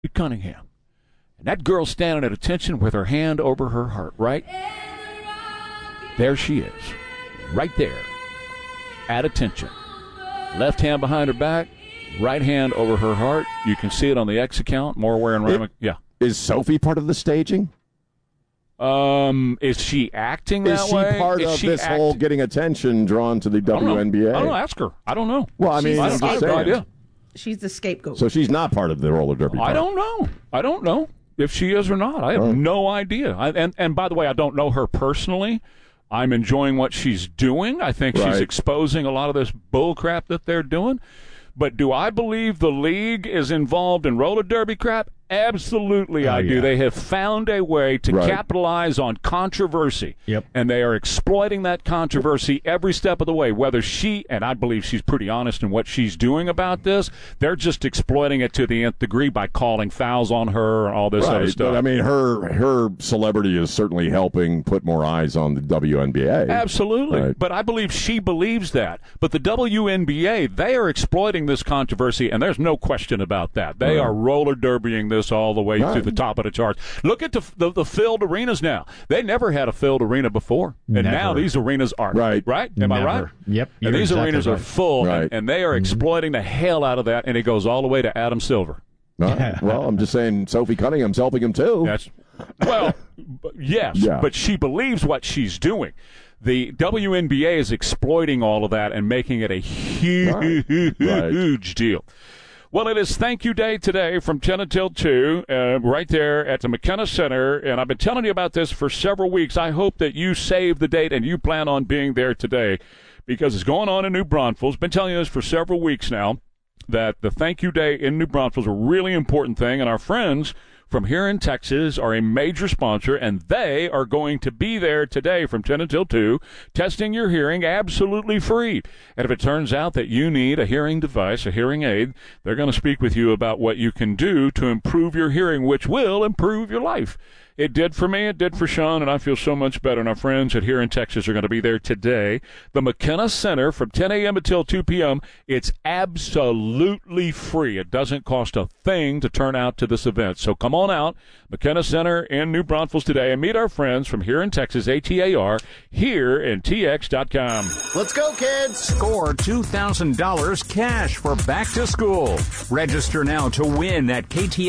Cunningham. And that girl's standing at attention with her hand over her heart, right? There she is, right there, at attention. Left hand behind her back, right hand over her heart. You can see it on the X account. More wearing Rima. Yeah. Is Sophie part of the staging? Is she acting that way? Is she part of this whole getting attention drawn to the WNBA? I don't know. Ask her. I don't know. Well, I mean, I have no idea. She's the scapegoat. So she's not part of the roller derby. I don't know if she is or not. I have no idea. And by the way, I don't know her personally. I'm enjoying what she's doing. I think she's exposing a lot of this bull crap that they're doing. But do I believe the league is involved in roller derby crap? Absolutely, I do. They have found a way to capitalize on controversy. Yep. And they are exploiting that controversy every step of the way. Whether she, and I believe she's pretty honest in what she's doing about this, they're just exploiting it to the nth degree by calling fouls on her and all this other stuff. But, I mean, her celebrity is certainly helping put more eyes on the WNBA. Absolutely. Right. But I believe she believes that. But the WNBA, they are exploiting this controversy, and there's no question about that. They are roller derbying this all the way to the top of the charts. Look at the filled arenas now. They never had a filled arena before, and now these arenas are. Right? Am I right? Yep. And these arenas are full, Right. and they are exploiting the hell out of that, and it goes all the way to Adam Silver. Well, I'm just saying Sophie Cunningham's helping him, too. Yes, but she believes what she's doing. The WNBA is exploiting all of that and making it a huge deal. Well, it is Thank You Day today from 10 until 2, right there at the McKenna Center. And I've been telling you about this for several weeks. I hope that you save the date and you plan on being there today because it's going on in New Braunfels. Been telling you this for several weeks now, that the Thank You Day in New Braunfels is a really important thing. And our friends from here in Texas are a major sponsor, and they are going to be there today from 10 until 2, testing your hearing absolutely free. And if it turns out that you need a hearing device, a hearing aid, they're going to speak with you about what you can do to improve your hearing, which will improve your life. It did for me, it did for Sean, and I feel so much better. And our friends at Here in Texas are going to be there today. The McKenna Center from 10 a.m. until 2 p.m. It's absolutely free. It doesn't cost a thing to turn out to this event. So come on out, McKenna Center in New Braunfels today, and meet our friends from Here in Texas, ATAR, here in TX.com. Let's go, kids! Score $2,000 cash for back to school. Register now to win at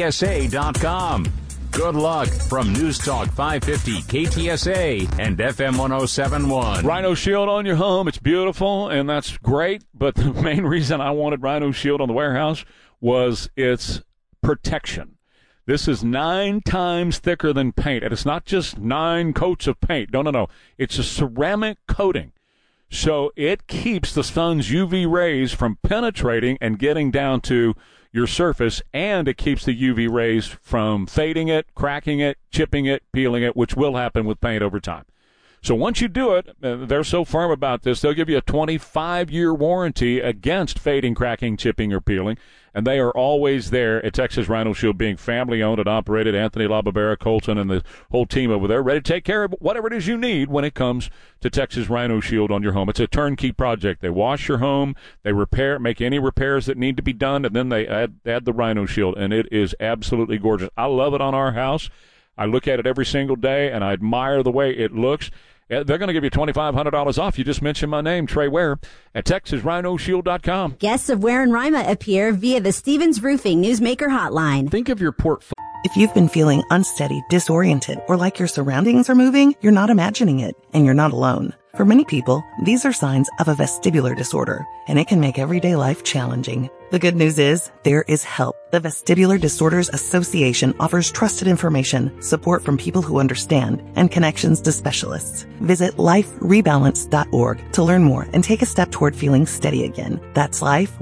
KTSA.com. Good luck from News Talk 550 KTSA and FM 1071. Rhino Shield on your home. It's beautiful, and that's great. But the main reason I wanted Rhino Shield on the warehouse was its protection. This is 9 times thicker than paint, and it's not just 9 coats of paint. No. It's a ceramic coating. So it keeps the sun's UV rays from penetrating and getting down to your surface, and it keeps the UV rays from fading it, cracking it, chipping it, peeling it, which will happen with paint over time. So once you do it, they're so firm about this, they'll give you a 25-year warranty against fading, cracking, chipping, or peeling, and they are always there at Texas Rhino Shield, being family-owned and operated. Anthony LaBarbera, Colton, and the whole team over there ready to take care of whatever it is you need when it comes to Texas Rhino Shield on your home. It's a turnkey project. They wash your home, they repair, make any repairs that need to be done, and then they add the Rhino Shield, and it is absolutely gorgeous. I love it on our house. I look at it every single day, and I admire the way it looks. They're going to give you $2,500 off. You just mentioned my name, Trey Ware, at TexasRhinoShield.com. Guests of Ware and Rima appear via the Stevens Roofing Newsmaker Hotline. Think of your portfolio. If you've been feeling unsteady, disoriented, or like your surroundings are moving, you're not imagining it, and you're not alone. For many people, these are signs of a vestibular disorder, and it can make everyday life challenging. The good news is, there is help. The Vestibular Disorders Association offers trusted information, support from people who understand, and connections to specialists. Visit liferebalance.org to learn more and take a step toward feeling steady again. That's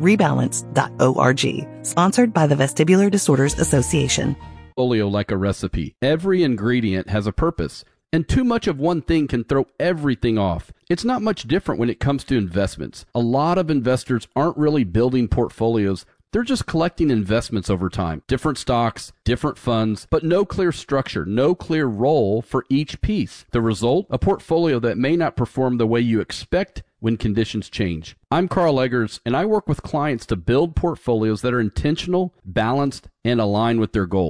liferebalance.org. Sponsored by the Vestibular Disorders Association. Portfolio like a recipe. Every ingredient has a purpose, and too much of one thing can throw everything off. It's not much different when it comes to investments. A lot of investors aren't really building portfolios. They're just collecting investments over time. Different stocks, different funds, but no clear structure, no clear role for each piece. The result? A portfolio that may not perform the way you expect when conditions change. I'm Carl Eggers, and I work with clients to build portfolios that are intentional, balanced, and aligned with their goals.